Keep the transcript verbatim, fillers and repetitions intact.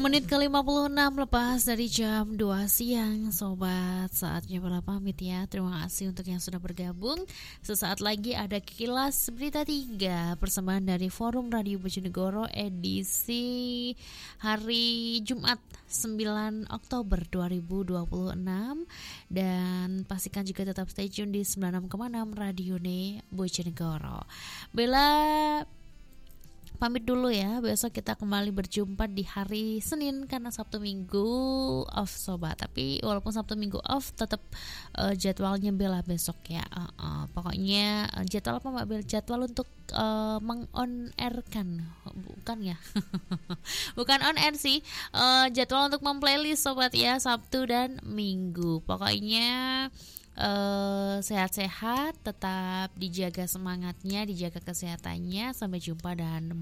Menit ke lima puluh enam lepas dari jam dua siang, sobat. Saatnya para pamit ya. Terima kasih untuk yang sudah bergabung. Sesaat lagi ada Kilas Berita tiga, persembahan dari Forum Radio Bojonegoro edisi hari Jumat sembilan Oktober dua ribu dua puluh enam. Dan pastikan juga tetap stay tune di sembilan puluh enam koma enam Radio Ne Bojonegoro. Bella pamit dulu ya. Besok kita kembali berjumpa di hari Senin karena Sabtu Minggu off, sobat. Tapi walaupun Sabtu Minggu off, tetap uh, jadwalnya Bella besok ya. Uh, uh, pokoknya uh, jadwal apa Mbak Bel? Jadwal untuk uh, meng-on air kan, bukan ya? Bukan on air sih. Uh, jadwal untuk memplaylist sobat ya, Sabtu dan Minggu. Pokoknya Uh, sehat-sehat, tetap dijaga semangatnya, dijaga kesehatannya. Sampai jumpa dan